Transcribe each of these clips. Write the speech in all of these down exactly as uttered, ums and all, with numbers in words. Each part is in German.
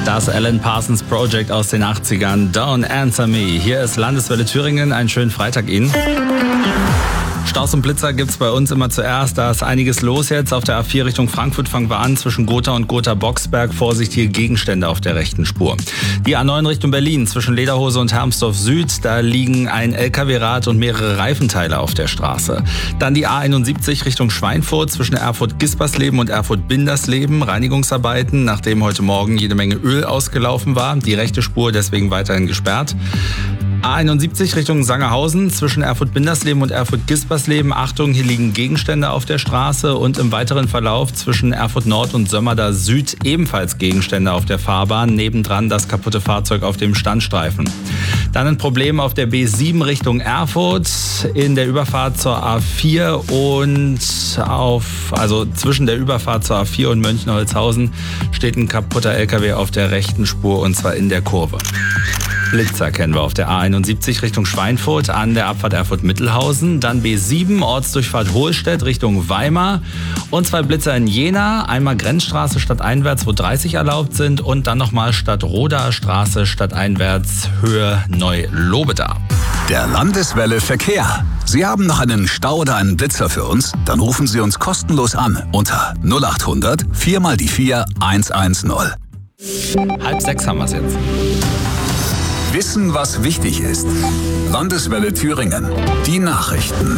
Das Alan Parsons Project aus den achtzigern, Don't Answer Me. Hier ist Landeswelle Thüringen, einen schönen Freitag Ihnen. Staus und Blitzer gibt's bei uns immer zuerst. Da ist einiges los jetzt. Auf der A vier Richtung Frankfurt fangen wir an. Zwischen Gotha und Gotha-Boxberg vorsichtige Gegenstände auf der rechten Spur. Die A neun Richtung Berlin zwischen Lederhose und Hermsdorf Süd. Da liegen ein L K W-Rad und mehrere Reifenteile auf der Straße. Dann die A einundsiebzig Richtung Schweinfurt zwischen Erfurt-Gispersleben und Erfurt-Bindersleben. Reinigungsarbeiten, nachdem heute Morgen jede Menge Öl ausgelaufen war. Die rechte Spur deswegen weiterhin gesperrt. A einundsiebzig Richtung Sangerhausen zwischen Erfurt-Bindersleben und Erfurt-Gispersleben. Achtung, hier liegen Gegenstände auf der Straße und im weiteren Verlauf zwischen Erfurt Nord und Sömmerda Süd ebenfalls Gegenstände auf der Fahrbahn. Nebendran das kaputte Fahrzeug auf dem Standstreifen. Dann ein Problem auf der B sieben Richtung Erfurt in der Überfahrt zur A vier und auf, also zwischen der Überfahrt zur A vier und Mönchengladbach steht ein kaputter L K W auf der rechten Spur und zwar in der Kurve. Blitzer kennen wir auf der A einundsiebzig Richtung Schweinfurt an der Abfahrt Erfurt-Mittelhausen. Dann B sieben Ortsdurchfahrt Hohlstedt Richtung Weimar. Und zwei Blitzer in Jena. Einmal Grenzstraße stadteinwärts, wo dreißig erlaubt sind. Und dann nochmal Stadtroda Straße stadteinwärts Höhe Neu-Lobeda. Der Landeswelle Verkehr. Sie haben noch einen Stau oder einen Blitzer für uns? Dann rufen Sie uns kostenlos an unter null acht hundert vier mal die vier eins eins null. Halb sechs haben wir es jetzt. Wissen, was wichtig ist. Landeswelle Thüringen. Die Nachrichten.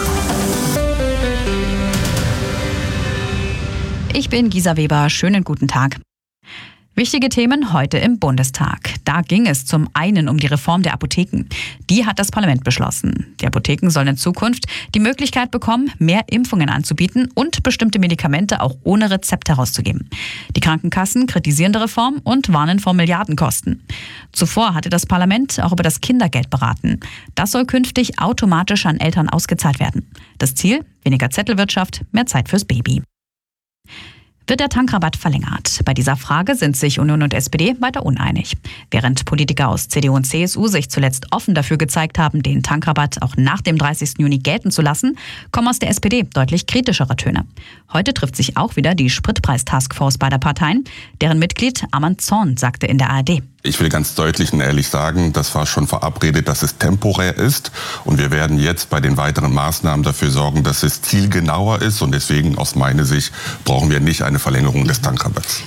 Ich bin Gisa Weber. Schönen guten Tag. Wichtige Themen heute im Bundestag. Da ging es zum einen um die Reform der Apotheken. Die hat das Parlament beschlossen. Die Apotheken sollen in Zukunft die Möglichkeit bekommen, mehr Impfungen anzubieten und bestimmte Medikamente auch ohne Rezept herauszugeben. Die Krankenkassen kritisieren die Reform und warnen vor Milliardenkosten. Zuvor hatte das Parlament auch über das Kindergeld beraten. Das soll künftig automatisch an Eltern ausgezahlt werden. Das Ziel? Weniger Zettelwirtschaft, mehr Zeit fürs Baby. Wird der Tankrabatt verlängert? Bei dieser Frage sind sich Union und S P D weiter uneinig. Während Politiker aus C D U und C S U sich zuletzt offen dafür gezeigt haben, den Tankrabatt auch nach dem dreißigsten Juni gelten zu lassen, kommen aus der S P D deutlich kritischere Töne. Heute trifft sich auch wieder die Spritpreis-Taskforce beider Parteien. Deren Mitglied Arman Zorn sagte in der A R D: Ich will ganz deutlich und ehrlich sagen, das war schon verabredet, dass es temporär ist. Und wir werden jetzt bei den weiteren Maßnahmen dafür sorgen, dass es zielgenauer ist. Und deswegen aus meiner Sicht brauchen wir nicht eine Verlängerung des Tankrabatts.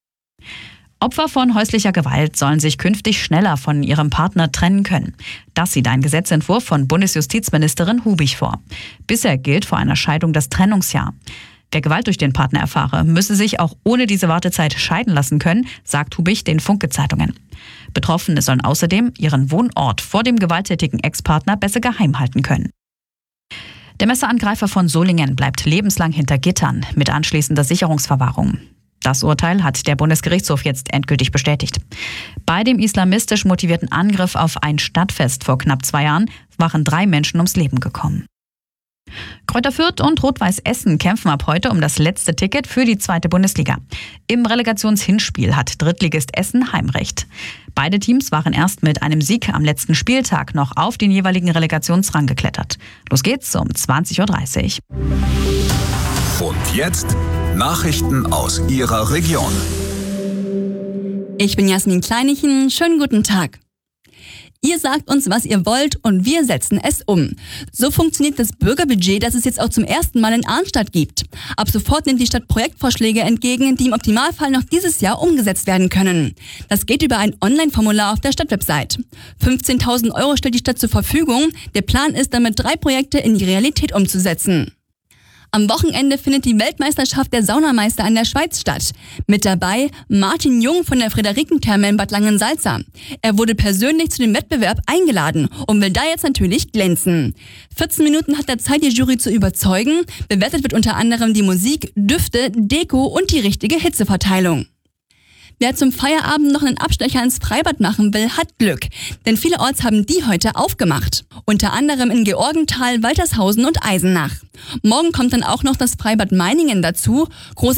Opfer von häuslicher Gewalt sollen sich künftig schneller von ihrem Partner trennen können. Das sieht ein Gesetzentwurf von Bundesjustizministerin Hubig vor. Bisher gilt vor einer Scheidung das Trennungsjahr. Wer Gewalt durch den Partner erfahre, müsse sich auch ohne diese Wartezeit scheiden lassen können, sagt Hubig den Funke-Zeitungen. Betroffene sollen außerdem ihren Wohnort vor dem gewalttätigen Ex-Partner besser geheim halten können. Der Messerangreifer von Solingen bleibt lebenslang hinter Gittern mit anschließender Sicherungsverwahrung. Das Urteil hat der Bundesgerichtshof jetzt endgültig bestätigt. Bei dem islamistisch motivierten Angriff auf ein Stadtfest vor knapp zwei Jahren waren drei Menschen ums Leben gekommen. Kräuter Fürth und Rot-Weiß Essen kämpfen ab heute um das letzte Ticket für die zweite Bundesliga. Im Relegationshinspiel hat Drittligist Essen Heimrecht. Beide Teams waren erst mit einem Sieg am letzten Spieltag noch auf den jeweiligen Relegationsrang geklettert. Los geht's um zwanzig Uhr dreißig. Und jetzt Nachrichten aus Ihrer Region. Ich bin Jasmin Kleinichen. Schönen guten Tag. Ihr sagt uns, was ihr wollt und wir setzen es um. So funktioniert das Bürgerbudget, das es jetzt auch zum ersten Mal in Arnstadt gibt. Ab sofort nimmt die Stadt Projektvorschläge entgegen, die im Optimalfall noch dieses Jahr umgesetzt werden können. Das geht über ein Online-Formular auf der Stadtwebsite. fünfzehntausend Euro stellt die Stadt zur Verfügung. Der Plan ist, damit drei Projekte in die Realität umzusetzen. Am Wochenende findet die Weltmeisterschaft der Saunameister an der Schweiz statt. Mit dabei Martin Jung von der Friederikentherme in Bad Langensalza. Er wurde persönlich zu dem Wettbewerb eingeladen und will da jetzt natürlich glänzen. vierzehn Minuten hat er Zeit, die Jury zu überzeugen. Bewertet wird unter anderem die Musik, Düfte, Deko und die richtige Hitzeverteilung. Wer zum Feierabend noch einen Abstecher ins Freibad machen will, hat Glück. Denn vielerorts haben die heute aufgemacht. Unter anderem in Georgenthal, Waltershausen und Eisenach. Morgen kommt dann auch noch das Freibad Meiningen dazu. Große